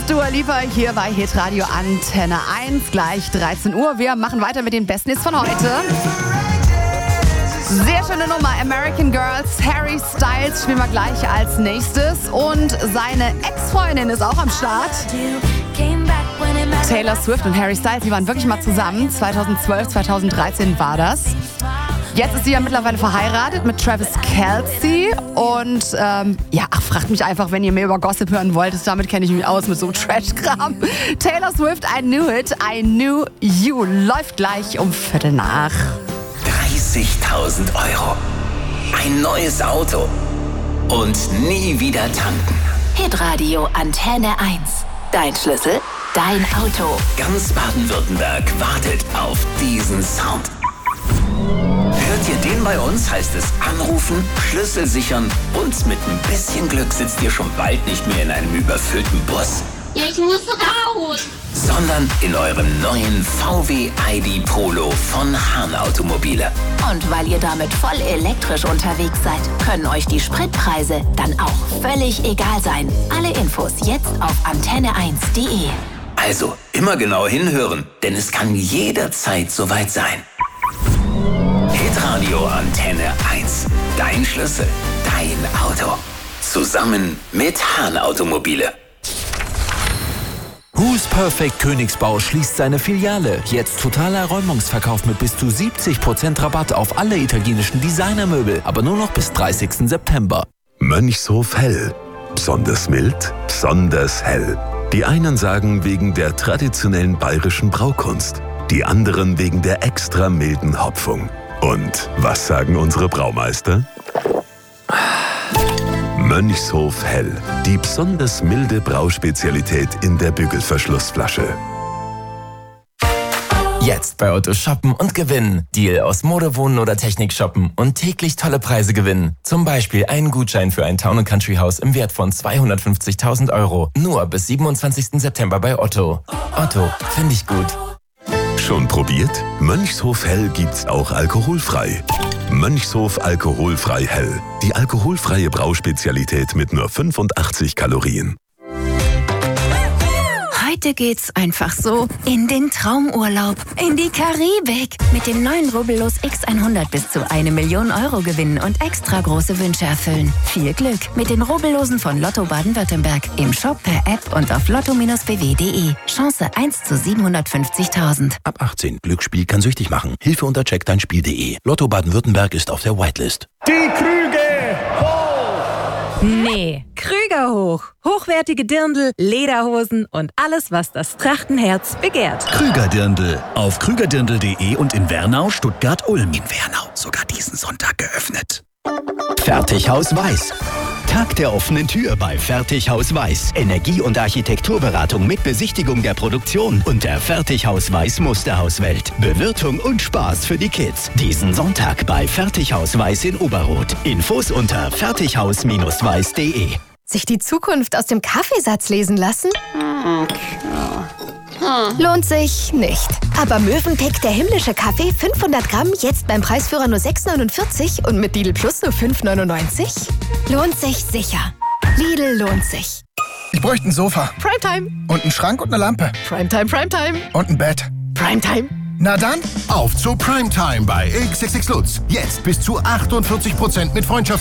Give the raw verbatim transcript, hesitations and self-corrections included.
Dua Lipa hier bei Hitradio Antenne eins, gleich dreizehn Uhr. Wir machen weiter mit den besten Hits von heute. Sehr schöne Nummer, American Girls. Harry Styles spielen wir gleich als nächstes. Und seine Ex-Freundin ist auch am Start. Taylor Swift und Harry Styles, die waren wirklich mal zusammen. zweitausendzwölf, zweitausenddreizehn war das. Jetzt ist sie ja mittlerweile verheiratet mit Travis Kelce. Und ähm, ja, ach, fragt mich einfach, wenn ihr mehr über Gossip hören wollt. Damit kenne ich mich aus mit so einem Trash-Kram. Taylor Swift, I Knew It, I Knew You. Läuft gleich um Viertel nach. dreißigtausend Euro. Ein neues Auto. Und nie wieder tanken. Hitradio Antenne eins. Dein Schlüssel, dein Auto. Ganz Baden-Württemberg wartet auf diesen Sound. Hört ihr den bei uns, heißt es anrufen, Schlüssel sichern und mit ein bisschen Glück sitzt ihr schon bald nicht mehr in einem überfüllten Bus. Ich muss raus! Sondern in eurem neuen V W I D Polo von Hahn Automobile. Und weil ihr damit voll elektrisch unterwegs seid, können euch die Spritpreise dann auch völlig egal sein. Alle Infos jetzt auf antenne eins punkt de. Also immer genau hinhören, denn es kann jederzeit soweit sein. Hitradio Antenne eins. Dein Schlüssel, dein Auto. Zusammen mit Hahn Automobile. Who's Perfect Königsbau schließt seine Filiale. Jetzt totaler Räumungsverkauf mit bis zu siebzig Prozent Rabatt auf alle italienischen Designermöbel. Aber nur noch bis dreißigsten September. Mönchshof Hell. Besonders mild, besonders hell. Die einen sagen wegen der traditionellen bayerischen Braukunst. Die anderen wegen der extra milden Hopfung. Und was sagen unsere Braumeister? Mönchshof Hell. Die besonders milde Brauspezialität in der Bügelverschlussflasche. Jetzt bei Otto shoppen und gewinnen. Deal aus Mode, Wohnen oder Technik shoppen und täglich tolle Preise gewinnen. Zum Beispiel einen Gutschein für ein Town and Country Haus im Wert von zweihundertfünfzigtausend Euro. Nur bis siebenundzwanzigsten September bei Otto. Otto, finde ich gut. Schon probiert? Mönchshof Hell gibt's auch alkoholfrei. Mönchshof Alkoholfrei Hell. Die alkoholfreie Brauspezialität mit nur fünfundachtzig Kalorien. Heute geht's einfach so in den Traumurlaub, in die Karibik. Mit dem neuen Rubbellos X hundert bis zu eine Million Euro gewinnen und extra große Wünsche erfüllen. Viel Glück mit den Rubbellosen von Lotto Baden-Württemberg. Im Shop, per App und auf lotto b w punkt de. Chance eins zu siebenhundertfünfzigtausend. Ab achtzehn. Glücksspiel kann süchtig machen. Hilfe unter check dein Spiel punkt de. Lotto Baden-Württemberg ist auf der Whitelist. Die Krüge hoch! Nee, Krüger hoch. Hochwertige Dirndl, Lederhosen und alles, was das Trachtenherz begehrt. Krüger Dirndl. Auf krüger dirndl punkt de und in Wernau, Stuttgart, Ulm. In Wernau sogar diesen Sonntag geöffnet. Fertighaus Weiß. Tag der offenen Tür bei Fertighaus Weiß. Energie- und Architekturberatung mit Besichtigung der Produktion und der Fertighaus Weiß Musterhauswelt. Bewirtung und Spaß für die Kids. Diesen Sonntag bei Fertighaus Weiß in Oberroth. Infos unter fertighaus Bindestrich weiß punkt de. Sich die Zukunft aus dem Kaffeesatz lesen lassen? Lohnt sich nicht. Aber Mövenpick, der himmlische Kaffee, fünfhundert Gramm, jetzt beim Preisführer nur sechs neunundvierzig und mit Lidl Plus nur fünf neunundneunzig? Lohnt sich sicher. Lidl lohnt sich. Ich bräuchte ein Sofa. Primetime. Und einen Schrank und eine Lampe. Primetime, Primetime. Und ein Bett. Primetime. Na dann, auf zu Primetime bei X X X Lutz. Jetzt bis zu achtundvierzig Prozent mit Freundschafts